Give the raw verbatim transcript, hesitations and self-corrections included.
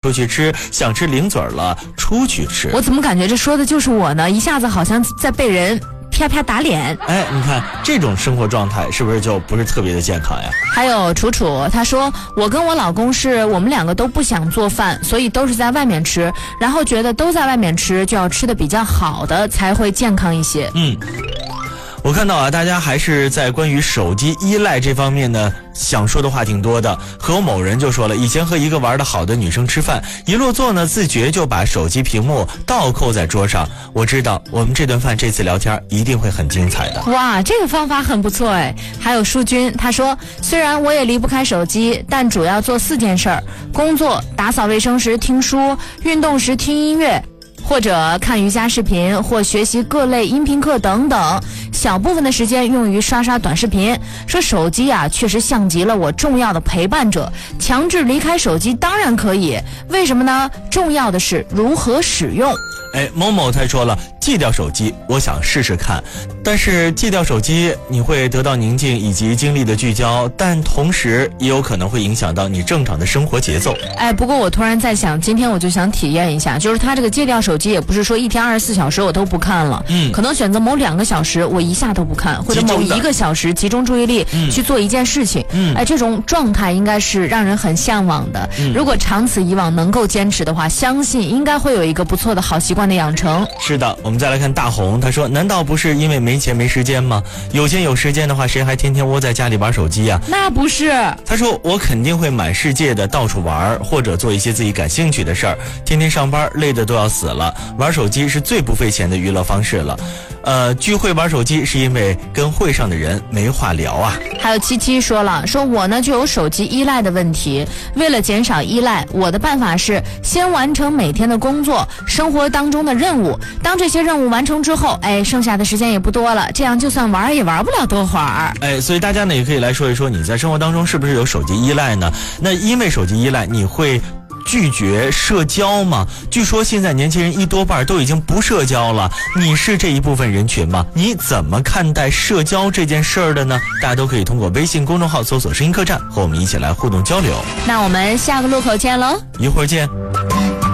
出去吃，想吃零嘴了出去吃。 我怎么感觉这说的就是我呢？一下子好像在被人啪啪打脸。 哎，你看这种生活状态是不是就不是特别的健康呀？ 还有楚楚，他说我跟我老公是我们两个都不想做饭，所以都是在外面吃，然后觉得都在外面吃就要吃的比较好的才会健康一些。 嗯，我看到啊，大家还是在关于手机依赖这方面呢想说的话挺多的。和某人就说了，以前和一个玩得好的女生吃饭，一落座呢自觉就把手机屏幕倒扣在桌上。我知道我们这顿饭这次聊天一定会很精彩的。 哇，这个方法很不错哎。还有淑君，他说虽然我也离不开手机，但主要做四件事儿：工作、打扫卫生时听书，运动时听音乐，或者看瑜伽视频，或学习各类音频课等等。小部分的时间用于刷刷短视频。说手机啊，确实像极了我重要的陪伴者。强制离开手机当然可以，为什么呢？重要的是如何使用。 哎，某某他说了，戒掉手机，我想试试看。但是戒掉手机，你会得到宁静以及精力的聚焦，但同时也有可能会影响到你正常的生活节奏。 哎，不过我突然在想，今天我就想体验一下，就是他这个戒掉手机，也不是说一天二十四小时我都不看了，嗯，可能选择某两个小时我一下都不看，或者某一个小时集中注意力去做一件事情。嗯，哎，这种状态应该是让人很向往的。嗯，如果长此以往能够坚持的话，相信应该会有一个不错的好习惯的养成。 是的，我们再来看大红，他说难道不是因为没钱没时间吗？有钱有时间的话，谁还天天窝在家里玩手机呀？ 那不是。 他说我肯定会满世界的到处玩，或者做一些自己感兴趣的事儿。天天上班累得都要死了，玩手机是最不费钱的娱乐方式了。呃，聚会玩手机是因为跟会上的人没话聊啊。 还有七七说了，说我呢就有手机依赖的问题，为了减少依赖，我的办法是先完成每天的工作，生活当中的任务，当这些任务完成之后，哎，剩下的时间也不多了，这样就算玩也玩不了多会儿。 哎，所以大家呢也可以来说一说，你在生活当中是不是有手机依赖呢？那因为手机依赖，你会拒绝社交吗？据说现在年轻人一多半都已经不社交了，你是这一部分人群吗？你怎么看待社交这件事儿的呢？大家都可以通过微信公众号搜索声音客栈和我们一起来互动交流。 那我们下个路口见喽， 一会儿见。